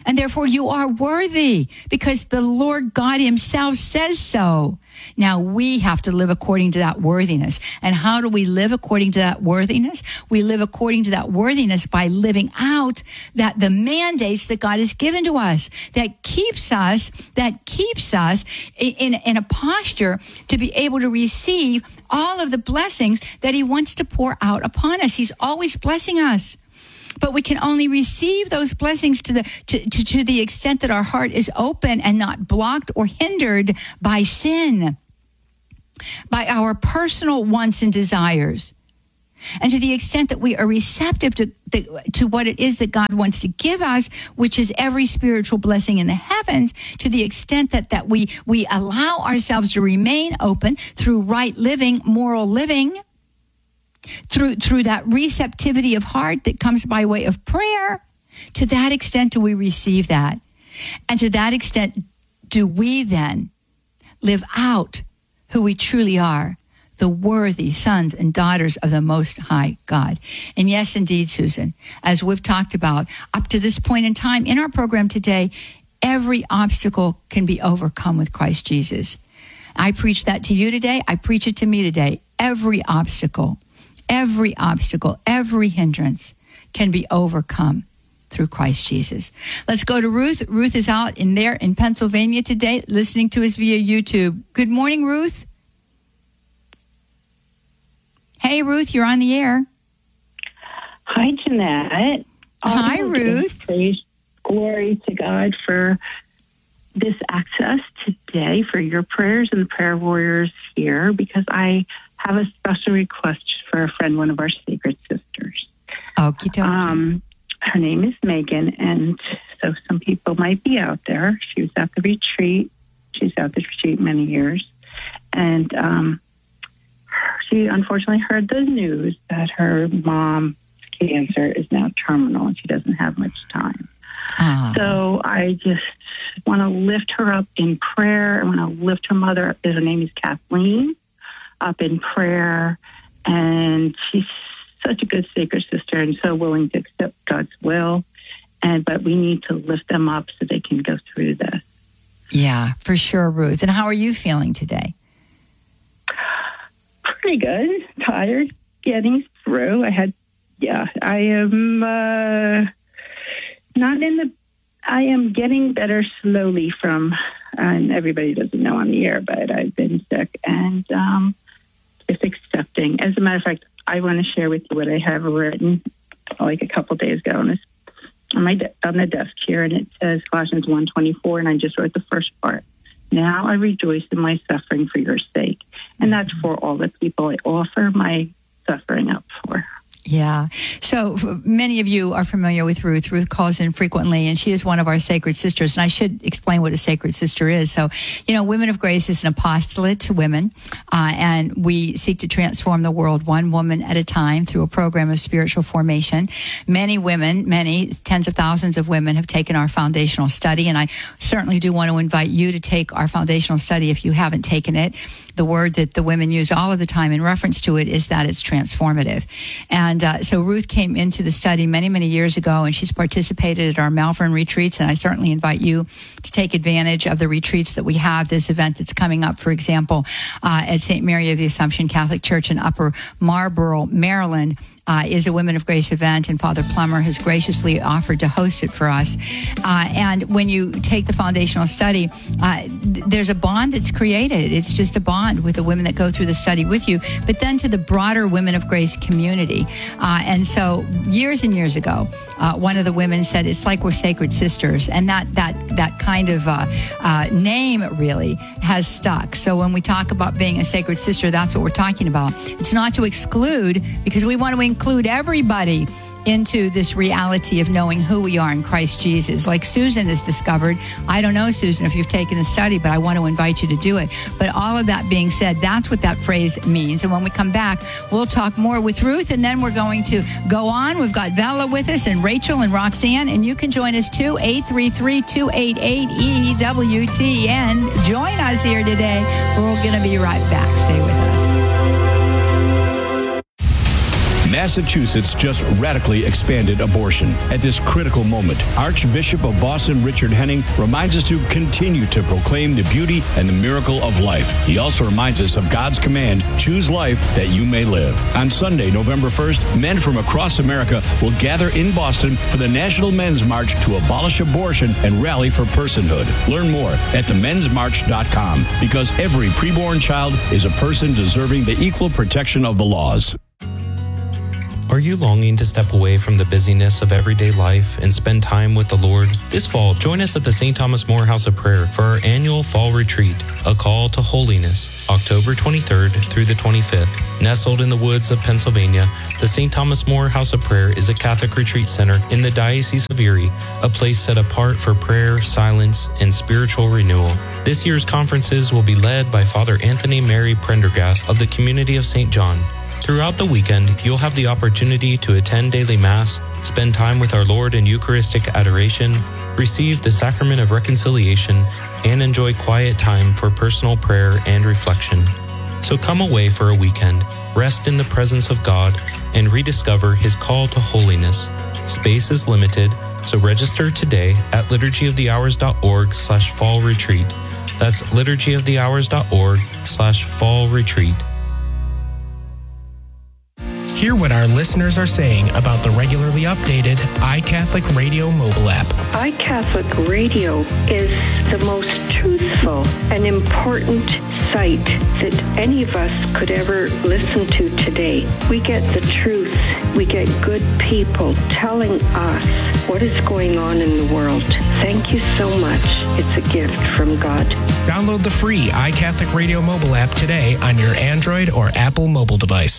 Speaker 16: And therefore you are worthy because the Lord God himself says so. Now we have to live according to that worthiness. And how do we live according to that worthiness? We live according to that worthiness by living out that the mandates that God has given to us, that keeps us, that keeps us in, in a posture to be able to receive all of the blessings that he wants to pour out upon us. He's always blessing us. But we can only receive those blessings to the to, to, to the extent that our heart is open and not blocked or hindered by sin, by our personal wants and desires. And to the extent that we are receptive to, the, to what it is that God wants to give us, which is every spiritual blessing in the heavens, to the extent that, that we, we allow ourselves to remain open through right living, moral living, Through through that receptivity of heart that comes by way of prayer, to that extent do we receive that. And to that extent do we then live out who we truly are, the worthy sons and daughters of the Most High God. And yes, indeed, Susan, as we've talked about up to this point in time in our program today, every obstacle can be overcome with Christ Jesus. I preach that to you today. I preach it to me today. Every obstacle Every obstacle, every hindrance can be overcome through Christ Jesus. Let's go to Ruth. Ruth is out in there in Pennsylvania today, listening to us via YouTube. Good morning, Ruth. Hey, Ruth, you're on the air.
Speaker 19: Hi, Jeanette.
Speaker 16: Hi, Ruth.
Speaker 19: Praise, glory to God for this access today, for your prayers and the prayer warriors here, because I have a special request for a friend, one of our sacred sisters.
Speaker 16: Okie dokie.
Speaker 19: Um, her name is Megan, and so some people might be out there. She was at the retreat. She's at the retreat many years. And um, she unfortunately heard the news that her mom's cancer is now terminal and she doesn't have much time.
Speaker 16: Ah.
Speaker 19: So I just want to lift her up in prayer. I want to lift her mother up. Her name is Kathleen, up in prayer. And she's such a good sacred sister and so willing to accept God's will. And but we need to lift them up so they can go through this.
Speaker 16: Yeah, for sure, Ruth. And how are you feeling today?
Speaker 19: Pretty good. Tired, getting through. I had, yeah, I am uh, not in the, I am getting better slowly from, and everybody doesn't know on the air, but I've been sick and um, just accepting. As a matter of fact, I want to share with you what I have written like a couple days ago on, this, on my de- on the desk here, and it says Colossians one twenty-four, and I just wrote the first part. Now I rejoice in my suffering for your sake. And that's for all the people I offer my suffering up for.
Speaker 16: Yeah. So many of you are familiar with Ruth. Ruth calls in frequently, and she is one of our sacred sisters. And I should explain what a sacred sister is. So, you know, Women of Grace is an apostolate to women, uh, and we seek to transform the world one woman at a time through a program of spiritual formation. Many women, many tens of thousands of women have taken our foundational study, and I certainly do want to invite you to take our foundational study if you haven't taken it. The word that the women use all of the time in reference to it is that it's transformative. And uh, so Ruth came into the study many, many years ago, and she's participated at our Malvern retreats. And I certainly invite you to take advantage of the retreats that we have. This event that's coming up, for example, uh, at Saint Mary of the Assumption Catholic Church in Upper Marlboro, Maryland, Uh, is a Women of Grace event, and Father Plummer has graciously offered to host it for us. Uh, and when you take the foundational study, uh, th- there's a bond that's created. It's just a bond with the women that go through the study with you, but then to the broader Women of Grace community. Uh, and so years and years ago, uh, one of the women said, it's like we're sacred sisters. And that that that kind of uh, uh, name really has stuck. So when we talk about being a sacred sister, that's what we're talking about. It's not to exclude, because we want to include everybody into this reality of knowing who we are in Christ Jesus. Like Susan has discovered. I don't know, Susan, if you've taken the study, but I want to invite you to do it. But all of that being said, that's what that phrase means. And when we come back, we'll talk more with Ruth, and then we're going to go on. We've got Bella with us, and Rachel and Roxanne, and you can join us too, eight three three, two eight eight, E W T N. Join us here today. We're going to be right back. Stay with us.
Speaker 20: Massachusetts just radically expanded abortion. At this critical moment, Archbishop of Boston Richard Henning reminds us to continue to proclaim the beauty and the miracle of life. He also reminds us of God's command, choose life that you may live. On Sunday, November first, men from across America will gather in Boston for the National Men's March to abolish abortion and rally for personhood. Learn more at the men's march dot com, because every preborn child is a person deserving the equal protection of the laws.
Speaker 21: Are you longing to step away from the busyness of everyday life and spend time with the Lord? This fall, join us at the Saint Thomas More House of Prayer for our annual fall retreat, A Call to Holiness, October twenty-third through the twenty-fifth. Nestled in the woods of Pennsylvania, the Saint Thomas More House of Prayer is a Catholic retreat center in the Diocese of Erie, a place set apart for prayer, silence, and spiritual renewal. This year's conferences will be led by Father Anthony Mary Prendergast of the Community of Saint John. Throughout the weekend, you'll have the opportunity to attend daily Mass, spend time with our Lord in Eucharistic adoration, receive the Sacrament of Reconciliation, and enjoy quiet time for personal prayer and reflection. So come away for a weekend, rest in the presence of God, and rediscover His call to holiness. Space is limited, so register today at liturgy of the hours dot org slash fall retreat. That's liturgy of the hours dot org slash fall retreat.
Speaker 11: Hear what our listeners are saying about the regularly updated iCatholic Radio mobile app.
Speaker 22: iCatholic Radio is the most truthful and important site that any of us could ever listen to today. We get the truth. We get good people telling us what is going on in the world. Thank you so much. It's a gift from God.
Speaker 11: Download the free iCatholic Radio mobile app today on your Android or Apple mobile device.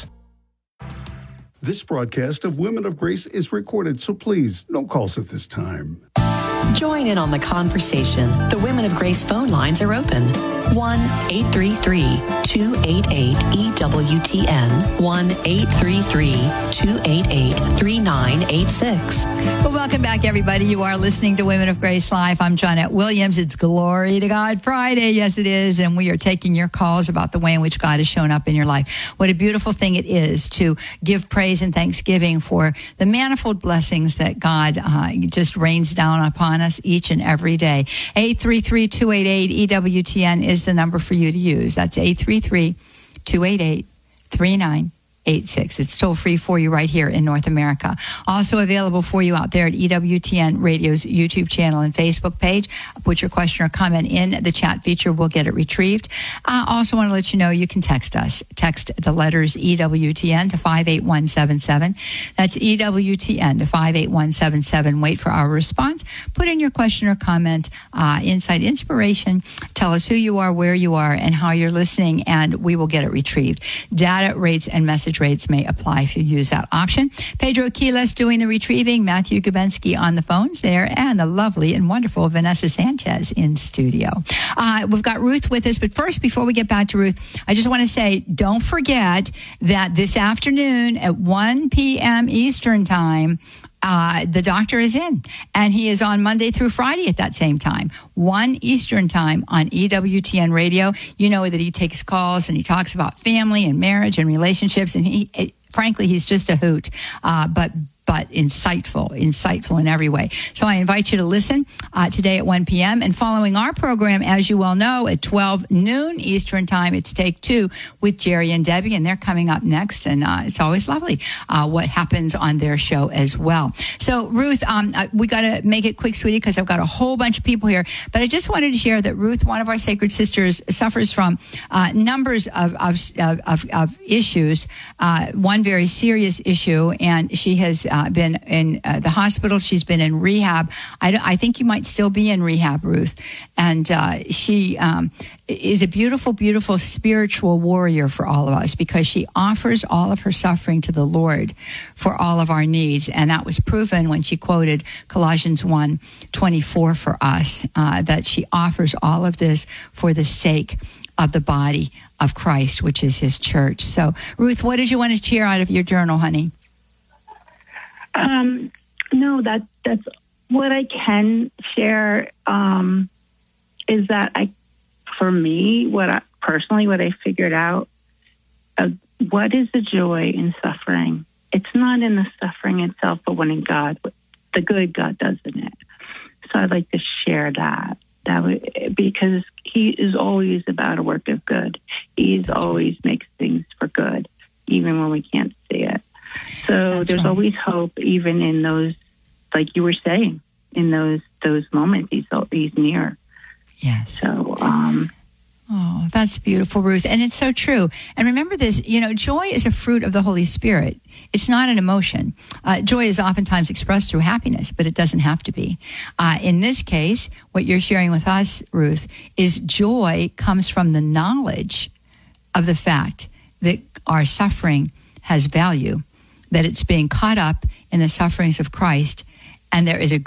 Speaker 15: This broadcast of Women of Grace is recorded, so please, no calls at this time.
Speaker 5: Join in on the conversation. The Women of Grace phone lines are open. one eight three three, two eight eight, E W T N. one eight three three, two eight eight, three nine eight six.
Speaker 16: Well, welcome back, everybody. You are listening to Women of Grace Live. I'm Johnette Williams. It's Glory to God Friday. Yes, it is. And we are taking your calls about the way in which God has shown up in your life. What a beautiful thing it is to give praise and thanksgiving for the manifold blessings that God uh, just rains down upon us each and every day. eight three three, two eight eight, E W T N is the number for you to use. That's eight three three, two eight eight, three nine eight six. It's toll free for you right here in North America. Also available for you out there at E W T N Radio's YouTube channel and Facebook page. Put your question or comment in the chat feature. We'll get it retrieved. I uh, also want to let you know you can text us. Text the letters E W T N to five eight one seven seven. That's E W T N to five eight one seven seven. Wait for our response. Put in your question or comment, uh, insight, inspiration. Tell us who you are, where you are, and how you're listening, and we will get it retrieved. Data rates and message rates may apply if you use that option. Pedro Quiles doing the retrieving, Matthew Gubensky on the phones there, and the lovely and wonderful Vanessa Sanchez in studio. Uh, we've got Ruth with us, but first, before we get back to Ruth, I just want to say, don't forget that this afternoon at one p.m. Eastern Time, Uh, the doctor is in, and he is on Monday through Friday at that same time, one Eastern Time on E W T N Radio. You know that he takes calls and he talks about family and marriage and relationships, and he, it, frankly, he's just a hoot, uh, but but insightful, insightful in every way. So I invite you to listen uh, today at one p.m. And following our program, as you well know, at twelve noon Eastern Time, it's Take Two with Jerry and Debbie, and they're coming up next. And uh, it's always lovely uh, what happens on their show as well. So, Ruth, um, we got to make it quick, sweetie, because I've got a whole bunch of people here. But I just wanted to share that Ruth, one of our sacred sisters, suffers from uh, numbers of, of, of, of issues, uh, one very serious issue, and she has uh, Uh, been in uh, the hospital. She's been in rehab. I, I think you might still be in rehab, Ruth. And uh, she um, is a beautiful, beautiful spiritual warrior for all of us, because she offers all of her suffering to the Lord for all of our needs. And that was proven when she quoted Colossians one twenty-four for us, uh, that she offers all of this for the sake of the body of Christ, which is his church. So, Ruth, what did you want to share out of your journal, honey?
Speaker 19: Um, no, that that's what I can share. Um, is that I, for me, what I, personally, what I figured out, uh, what is the joy in suffering? it's not in the suffering itself, but when in God, the good God does in it. So I'd like to share that. That would, because he is always about a work of good. He's always makes things for good, even when we can't see it. So
Speaker 16: That's
Speaker 19: there's
Speaker 16: right.
Speaker 19: always hope, even in those, like you were saying, in those those moments. He's he's near.
Speaker 16: Yes.
Speaker 19: So. um
Speaker 16: Oh, that's beautiful, Ruth. And it's so true. And remember this, you know, joy is a fruit of the Holy Spirit. It's not an emotion. Uh, joy is oftentimes expressed through happiness, but it doesn't have to be. Uh, in this case, what you're sharing with us, Ruth, is joy comes from the knowledge of the fact that our suffering has value, that it's being caught up in the sufferings of Christ, and there is a